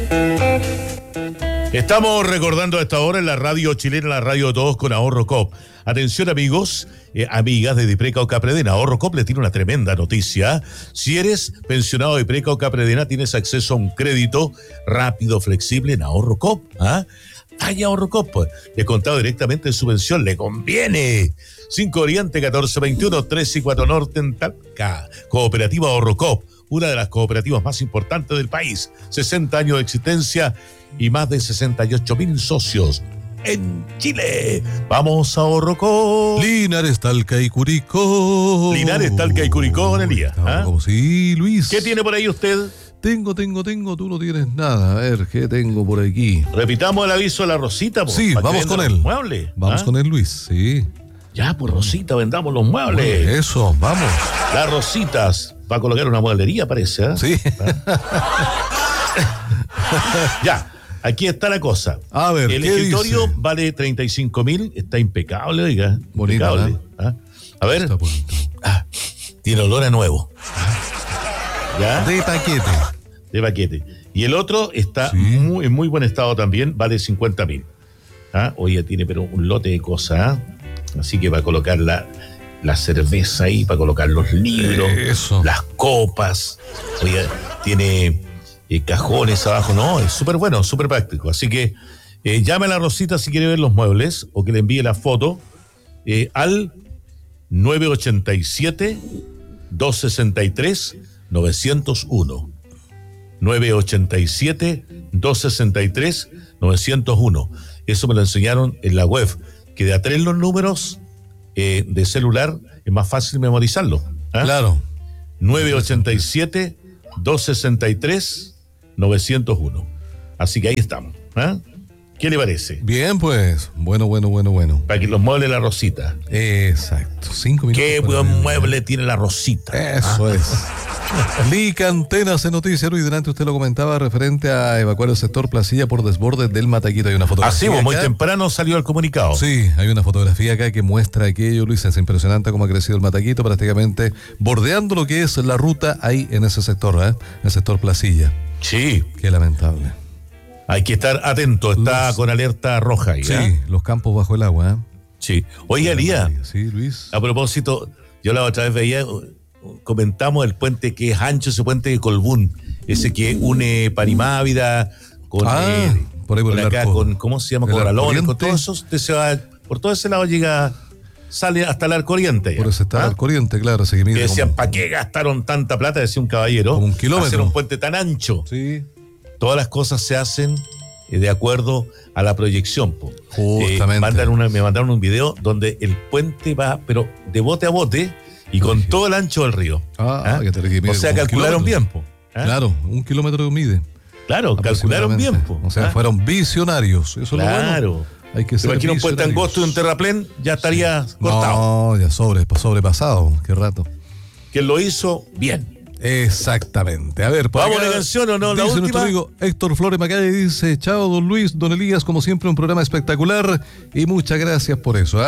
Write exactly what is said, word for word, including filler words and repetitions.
Estamos recordando a esta hora en la radio chilena, la radio de todos con Ahorro Coop. Atención amigos, eh, amigas de Dipreca o Capredena. Ahorro Coop le tiene una tremenda noticia. Si eres pensionado de Dipreca o Capredena, tienes acceso a un crédito rápido, flexible en Ahorro Coop. ¿Ah? Vaya Ahorro Coop, descontado directamente en su pensión, le conviene. cinco Oriente, catorce veintiuno, tres y cuatro Norte en Talca. Cooperativa Ahorro Coop, una de las cooperativas más importantes del país. sesenta años de existencia y más de sesenta y ocho mil socios en Chile. Vamos a Ahorro Coop. Linares, Talca y Curicó. Linares, Talca y Curicó, Elías. ¿Ah? Sí, Luis. ¿Qué tiene por ahí usted? Tengo, tengo, tengo, tú no tienes nada. A ver, ¿qué tengo por aquí? Repitamos el aviso de la Rosita. Pues, sí, vamos con él. Muebles. Vamos ¿Ah? con él, Luis, sí. Ya, pues Rosita, vendamos los muebles. Bueno, eso, vamos. Las Rositas. Va a colocar una mueblería, parece. ¿eh? Sí. Ya, aquí está la cosa. A ver, el ¿qué escritorio dice? Vale treinta y cinco mil. Está impecable, oiga. Bonito, impecable. ¿eh? ¿Ah? A ver. Está bonito. Ah, tiene olor a nuevo. ¿Ya? De paquete. De paquete. Y el otro está Sí. muy, en muy buen estado también, vale cincuenta mil. ¿Ah? Oye, tiene pero un lote de cosas, ¿ah? Así que va a colocar la, la cerveza ahí, para colocar los libros, Eso. las copas. Oye, tiene eh, cajones abajo, no, es súper bueno, súper práctico. Así que eh, llame a la Rosita si quiere ver los muebles o que le envíe la foto eh, al nueve ocho siete, dos seis tres, nueve cero uno. nueve ocho siete, dos seis tres, nueve cero uno. Eso me lo enseñaron en la web, que de a tres los números eh, de celular es más fácil memorizarlo. ¿Ah? Claro. nueve ocho siete, dos seis tres, nueve cero uno. Así que ahí estamos. ¿Ah? ¿Qué le parece? Bien, pues. Bueno, bueno, bueno, bueno. Para que los muebles la Rosita. Exacto. Cinco minutos. Qué para buen ver. mueble tiene la Rosita. Eso es. Licantenas en noticias, Luis, delante usted lo comentaba, referente a evacuar el sector Placilla por desborde del Mataquito. Hay una fotografía. Así, pues, muy acá. temprano salió el comunicado. Sí, hay una fotografía acá que muestra aquello, Luis. Es impresionante cómo ha crecido el Mataquito, prácticamente bordeando lo que es la ruta ahí en ese sector, ¿eh? El sector Placilla. Sí. Qué lamentable. Hay que estar atento, está Los- con alerta roja ahí. Sí, ¿eh? los campos bajo el agua, ¿eh? Sí. Oye, Elías, Sí, Luis. a propósito, yo la otra vez veía, comentamos el puente que es ancho, ese puente de Colbún, ese que une Parimávida con, Ah, eh, por ahí por con el acá, arco. con, ¿cómo se llama? El Corralones, con Arco todo eso, usted se va, por todo ese lado llega, sale hasta el Arco Oriente. ya. Por ese está ¿Ah? el corriente, claro, se que Y mide decían, como- ¿para qué gastaron tanta plata? Decía un caballero. Como un kilómetro. Hacer un puente tan ancho. Sí, Todas las cosas se hacen eh, de acuerdo a la proyección. Po. Justamente. Eh, mandan una, me mandaron un video donde el puente va, pero de bote a bote y con todo el ancho del río. Ah, que te- que mide O sea, como un calcularon kilómetro. bien. Po. ¿Ah? Claro, un kilómetro mide. Claro, calcularon bien. Po. O sea, ¿Ah? fueron visionarios. Eso es lo bueno. Claro. Hay que ¿Se ser imagina un puente visionarios. angosto y un terraplén? Ya estaría cortado. No, ya sobre, sobrepasado. Qué rato. Quien lo hizo, bien. Exactamente. A ver, por ¿Vamos acá a la canción o no? ¿La dice última? nuestro amigo Héctor Flores Macalle, dice: chao, don Luis, don Elías, como siempre, un programa espectacular y muchas gracias por eso. ¿eh?